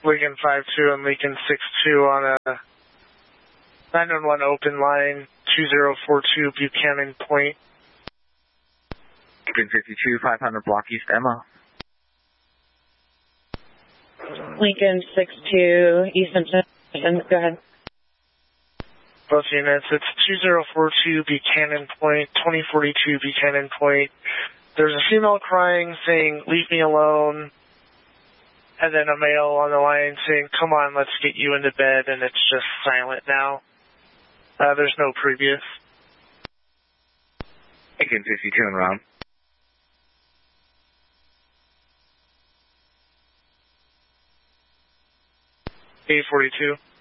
Lincoln 5-2 and Lincoln 6-2 on a 911 open line, 2042 Buchanan Point. Lincoln 52, 500 block East Emma. Lincoln 6-2, Eastern, go ahead. Both units, it's 2042 Buchanan Point, 2042 Buchanan Point. There's a female crying saying, "Leave me alone," and then a male on the line saying, "Come on, let's get you into bed," and it's just silent now. There's no previous. Lincoln 52 and round. 842.